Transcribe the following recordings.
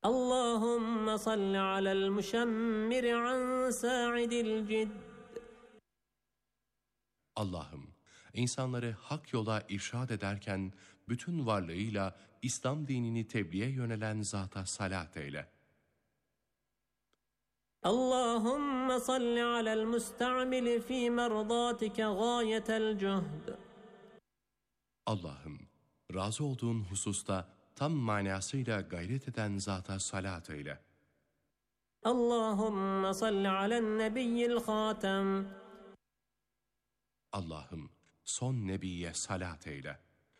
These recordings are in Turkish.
اللهم صل على المشمر عن ساعد الجد. Allah'ım, insanları hak yola irşad ederken bütün varlığıyla İslam dinini tebliğe yönelen zata salat eyle. اللهم صل على المستعمل في مرضاتك غاية الجهد. Allah'ım, razı olduğun hususta tam manasıyla gayret eden zata salat eyle. اللهم صل على النبي الخاتم. Allah'ım, son nebiye salat eyle.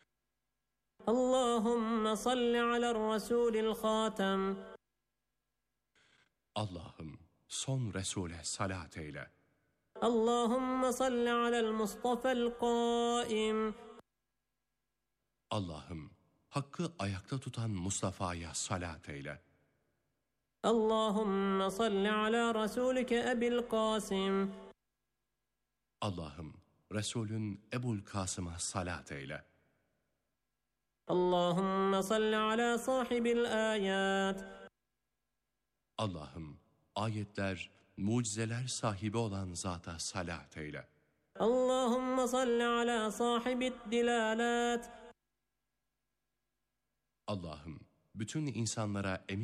اللهم صل على الرسول الخاتم. Allah'ım, son Resul'e salat eyle. اللهم صل على المصطفى القائم. Allah'ım, hakkı ayakta tutan Mustafa'ya salat eyle. اللهم صل على رسولك أبي القاسم. Allah'ım, Resulün Ebul Kasım'a salat eyle. اللهم صل على صاحب الآيات. Allah'ım, ayetler, mucizeler sahibi olan zata salat eyle. اللهم صل على صاحب الدلالات. Allah'ım, bütün insanlara emin